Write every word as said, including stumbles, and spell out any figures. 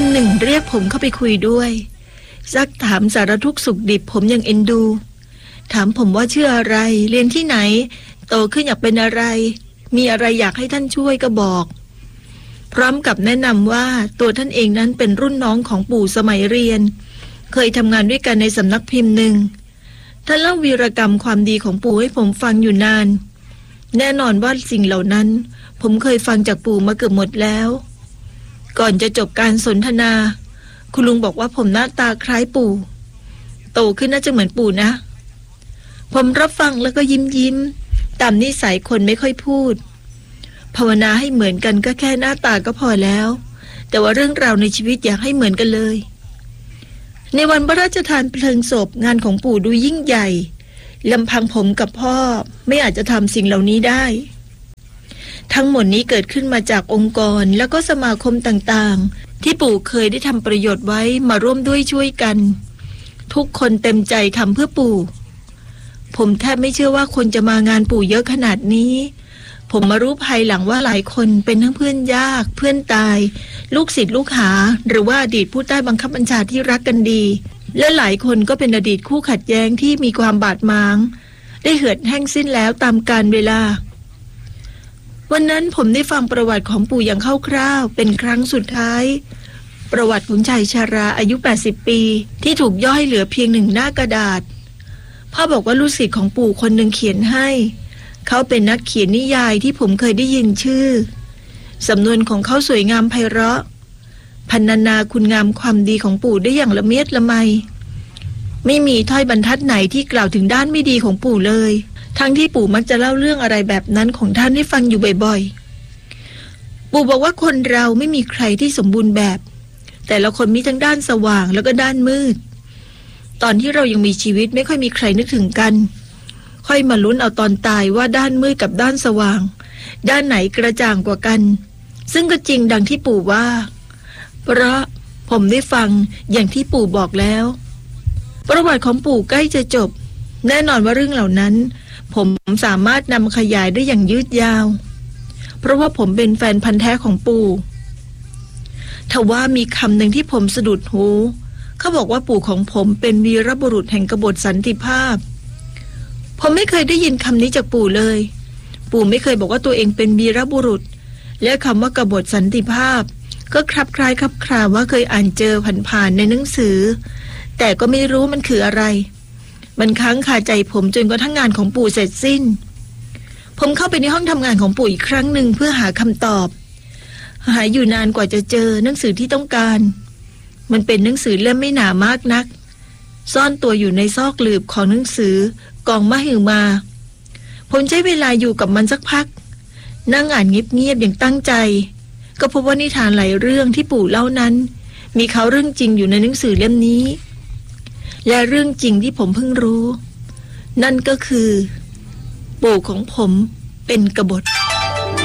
คนหนึ่งเรียกผมเข้าไปคุยด้วยซักถามสารทุกข์สุขดิบผมยังเอ็นดูถามผมว่าชื่ออะไรเรียนที่ไหนโตขึ้นอยากเป็นอะไรมีอะไรอยากให้ท่านช่วยก็บอกพร้อมกับแนะนำว่าตัวท่านเองนั้นเป็นรุ่นน้องของปู่สมัยเรียนเคยทำงานด้วยกันในสำนักพิมพ์หนึ่งท่านเล่าวีรกรรมความดีของปู่ให้ผมฟังอยู่นานแน่นอนว่าสิ่งเหล่านั้นผมเคยฟังจากปู่มาเกือบหมดแล้วก่อนจะจบการสนทนาคุณลุงบอกว่าผมหน้าตาคล้ายปู่โตขึ้นน่าจะเหมือนปู่นะผมรับฟังแล้วก็ยิ้มยิ้มตามนิสัยคนไม่ค่อยพูดภาวนาให้เหมือนกันก็แค่หน้าตาก็พอแล้วแต่ว่าเรื่องราวในชีวิตอยากให้เหมือนกันเลยในวันพระราชทานเพลิงศพงานของปู่ดูยิ่งใหญ่ลำพังผมกับพ่อไม่อาจจะทำสิ่งเหล่านี้ได้ทั้งหมดนี้เกิดขึ้นมาจากองค์กรแล้วก็สมาคมต่างๆที่ปู่เคยได้ทำประโยชน์ไว้มาร่วมด้วยช่วยกันทุกคนเต็มใจทำเพื่อปู่ผมแทบไม่เชื่อว่าคนจะมางานปู่เยอะขนาดนี้ผมมารู้ภายหลังว่าหลายคนเป็นทั้งเพื่อนยากเพื่อนตายลูกศิษย์ลูกหาหรือว่าอดีตผู้ใต้บังคับบัญชาที่รักกันดีและหลายคนก็เป็นอดีตคู่ขัดแย้งที่มีความบาดหมางได้เหือดแห้งสิ้นแล้วตามกาลเวลาวันนั้นผมได้ฟังประวัติของปู่อย่างคร่าวๆเป็นครั้งสุดท้ายประวัติของชายชราอายุแปดสิบปีที่ถูกย่อให้เหลือเพียงหนึ่งหน้ากระดาษพ่อบอกว่าลูกศิษย์ของปู่คนหนึ่งเขียนให้เขาเป็นนักเขียนนิยายที่ผมเคยได้ยินชื่อสำนวนของเขาสวยงามไพเราะพรรณนาคุณงามความดีของปู่ได้อย่างละเมียดละไมไม่มีถ้อยบรรทัดไหนที่กล่าวถึงด้านไม่ดีของปู่เลยทั้งที่ปู่มักจะเล่าเรื่องอะไรแบบนั้นของท่านให้ฟังอยู่บ่อยๆปู่บอกว่าคนเราไม่มีใครที่สมบูรณ์แบบแต่ละคนมีทั้งด้านสว่างแล้วก็ด้านมืดตอนที่เรายังมีชีวิตไม่ค่อยมีใครนึกถึงกันค่อยมาลุ้นเอาตอนตายว่าด้านมืดกับด้านสว่างด้านไหนกระจ่างกว่ากันซึ่งก็จริงดังที่ปู่ว่าเพราะผมได้ฟังอย่างที่ปู่บอกแล้วประวัติของปู่ใกล้จะจบแน่นอนว่าเรื่องเหล่านั้นผมสามารถนำขยายได้อย่างยืดยาวเพราะว่าผมเป็นแฟนพันธุ์แท้ของปู่ทว่ามีคำหนึ่งที่ผมสะดุดหูเขาบอกว่าปู่ของผมเป็นวีรบุรุษแห่งกบฏสันติภาพผมไม่เคยได้ยินคำนี้จากปู่เลยปู่ไม่เคยบอกว่าตัวเองเป็นวีรบุรุษและคำว่ากบฏสันติภาพก็คลับคล้ายคลับคลาว่าเคยอ่านเจอผ่านๆในหนังสือแต่ก็ไม่รู้มันคืออะไรมันค้างคาใจผมจนกระทั่งงานของปู่เสร็จสิ้นผมเข้าไปในห้องทำงานของปู่อีกครั้งหนึ่งเพื่อหาคำตอบหาอยู่นานกว่าจะเจอหนังสือที่ต้องการมันเป็นหนังสือเล่มไม่หนามากนักซ่อนตัวอยู่ในซอกหลืบของหนังสือกองมหึมาผมใช้เวลาอยู่กับมันสักพักนั่งอ่านเงียบๆอย่างตั้งใจก็พบว่านิทานหลายเรื่องที่ปู่เล่านั้นมีเขาเรื่องจริงอยู่ในหนังสือเล่มนี้และเรื่องจริงที่ผมเพิ่งรู้นั่นก็คือปู่ของผมเป็นกบฏ